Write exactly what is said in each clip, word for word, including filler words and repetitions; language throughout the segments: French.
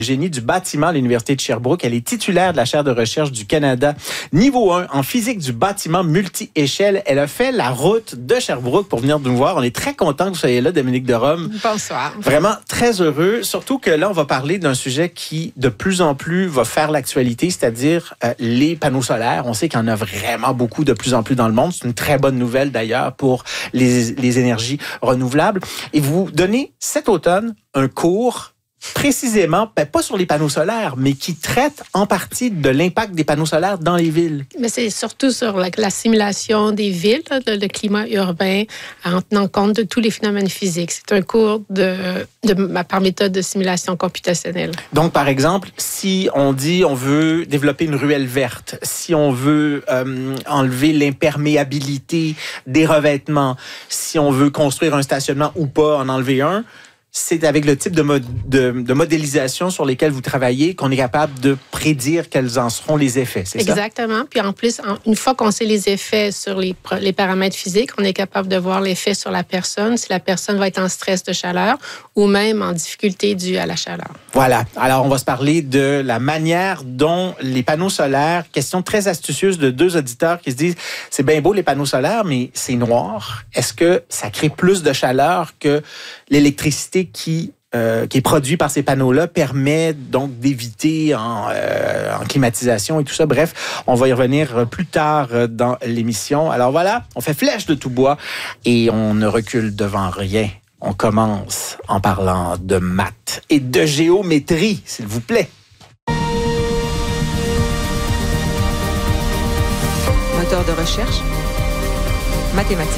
Génie du bâtiment à l'Université de Sherbrooke. Elle est titulaire de la chaire de recherche du Canada niveau un en physique du bâtiment multi-échelle. Elle a fait la route de Sherbrooke pour venir nous voir. On est très content que vous soyez là, Dominique Derome. Bonsoir. Vraiment très heureux, surtout que là, on va parler d'un sujet qui, de plus en plus, va faire l'actualité, c'est-à-dire euh, les panneaux solaires. On sait qu'il y en a vraiment beaucoup, de plus en plus dans le monde. C'est une très bonne nouvelle, d'ailleurs, pour les, les énergies renouvelables. Et vous donnez cet automne un cours précisément, ben pas sur les panneaux solaires, mais qui traite en partie de l'impact des panneaux solaires dans les villes. Mais c'est surtout sur la, la simulation des villes, le, le climat urbain, en tenant compte de tous les phénomènes physiques. C'est un cours de, de, par méthode de simulation computationnelle. Donc, par exemple, si on dit on veut développer une ruelle verte, si on veut euh, enlever l'imperméabilité des revêtements, si on veut construire un stationnement ou pas, en enlever un, c'est avec le type de, mod- de, de modélisation sur lesquels vous travaillez qu'on est capable de prédire quels en seront les effets, c'est ça? Exactement. Puis en plus, en, une fois qu'on sait les effets sur les, les paramètres physiques, on est capable de voir l'effet sur la personne, si la personne va être en stress de chaleur ou même en difficulté due à la chaleur. Voilà. Alors, on va se parler de la manière dont les panneaux solaires, question très astucieuse de deux auditeurs qui se disent, c'est bien beau les panneaux solaires, mais c'est noir. Est-ce que ça crée plus de chaleur que l'électricité qui, euh, qui est produite par ces panneaux-là permet donc d'éviter en, euh, en climatisation et tout ça. Bref, on va y revenir plus tard dans l'émission. Alors voilà, on fait flèche de tout bois et on ne recule devant rien. On commence en parlant de maths et de géométrie, s'il vous plaît. Moteur de recherche, mathématiques.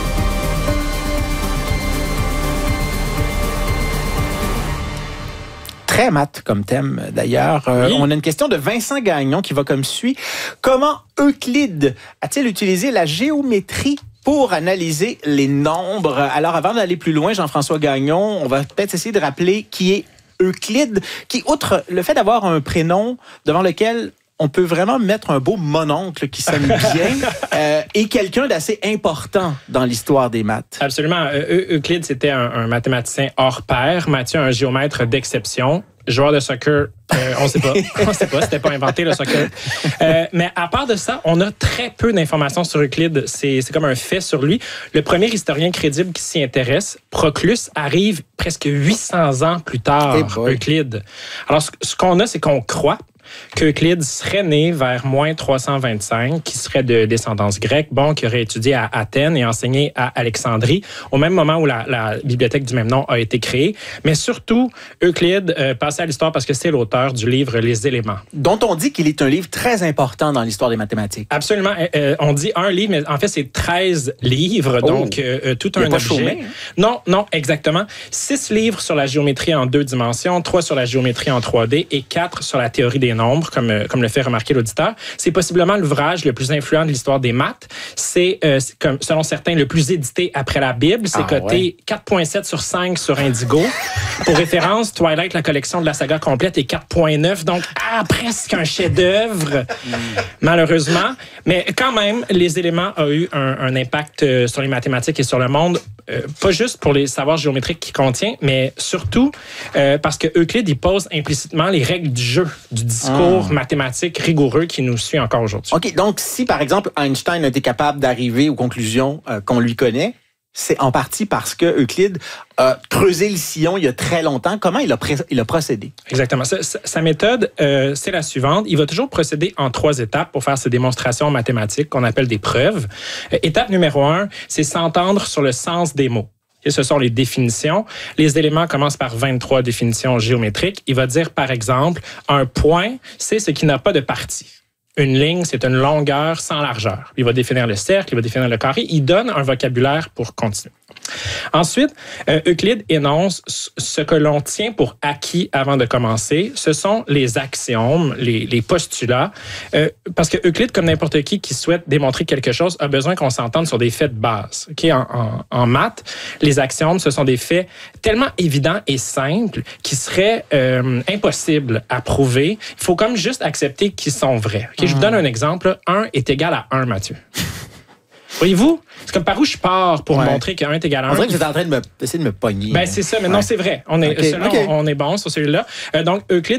Très maths comme thème, d'ailleurs. Euh, oui. On a une question de Vincent Gagnon qui va comme suit. Comment Euclide a-t-il utilisé la géométrie pour analyser les nombres? Alors, avant d'aller plus loin, Jean-François Gagnon, on va peut-être essayer de rappeler qui est Euclide, qui, outre le fait d'avoir un prénom devant lequel on peut vraiment mettre un beau mononcle qui sonne bien, euh, et quelqu'un d'assez important dans l'histoire des maths. Absolument. Euh, Euclide, c'était un, un mathématicien hors pair. Mathieu, un géomètre d'exception. Joueur de soccer, euh, on ne sait pas. On ne sait pas, c'était pas inventé le soccer. Euh, mais à part de ça, on a très peu d'informations sur Euclide. C'est, c'est comme un fait sur lui. Le premier historien crédible qui s'y intéresse, Proclus, arrive presque huit cents ans plus tard, hey Euclide. Alors, ce, ce qu'on a, c'est qu'on croit qu'Euclide serait né vers moins trois cent vingt-cinq, qui serait de descendance grecque, bon, qui aurait étudié à Athènes et enseigné à Alexandrie, au même moment où la, la bibliothèque du même nom a été créée. Mais surtout, Euclide euh, passait à l'histoire parce que c'est l'auteur du livre Les Éléments. Dont on dit qu'il est un livre très important dans l'histoire des mathématiques. Absolument. Euh, on dit un livre, mais en fait, c'est treize livres, oh. donc euh, tout Il un a pas objet. chômé, hein? Non, non, exactement. Six livres sur la géométrie en deux dimensions, trois sur la géométrie en trois D et quatre sur la théorie des nombres, comme, comme le fait remarquer l'auditeur. C'est possiblement l'ouvrage le plus influent de l'histoire des maths. C'est, euh, c'est comme, selon certains, le plus édité après la Bible. C'est ah, coté ouais. quatre virgule sept sur cinq sur Indigo. Pour référence, Twilight, la collection de la saga complète, est quatre virgule neuf. Donc, ah, presque un chef-d'œuvre, mm. malheureusement. Mais quand même, Les Éléments a eu un, un impact sur les mathématiques et sur le monde. Euh, pas juste pour les savoirs géométriques qu'il contient, mais surtout euh, parce que Euclide, il pose implicitement les règles du jeu, du discours ah. mathématique rigoureux qui nous suit encore aujourd'hui. OK, donc si, par exemple, Einstein a été capable d'arriver aux conclusions euh, qu'on lui connaît, c'est en partie parce que Euclide a creusé le sillon il y a très longtemps. Comment il a, pré- il a procédé? Exactement. Sa, sa méthode, euh, c'est la suivante. Il va toujours procéder en trois étapes pour faire ses démonstrations mathématiques qu'on appelle des preuves. Euh, étape numéro un, c'est s'entendre sur le sens des mots. Et ce sont les définitions. Les éléments commencent par vingt-trois définitions géométriques. Il va dire, par exemple, un point, c'est ce qui n'a pas de partie. Une ligne, c'est une longueur sans largeur. Il va définir le cercle, il va définir le carré. Il donne un vocabulaire pour continuer. Ensuite, euh, Euclide énonce ce que l'on tient pour acquis avant de commencer. Ce sont les axiomes, les, les postulats. Euh, parce que Euclide, comme n'importe qui qui souhaite démontrer quelque chose, a besoin qu'on s'entende sur des faits de base. Okay? En, en, en maths, les axiomes, ce sont des faits tellement évidents et simples qu'ils seraient euh, impossibles à prouver. Il faut comme juste accepter qu'ils sont vrais. Okay? Mmh. Je vous donne un exemple. un est égal à un, Mathieu. Voyez-vous? C'est comme par où je pars pour ouais. montrer qu'un est égal à un. On dirait que vous êtes en train de me, d'essayer de me pogner. Ben, c'est ça, mais ouais. non, c'est vrai. On est, okay. Selon, okay. on est bon sur celui-là. Euh, donc, Euclide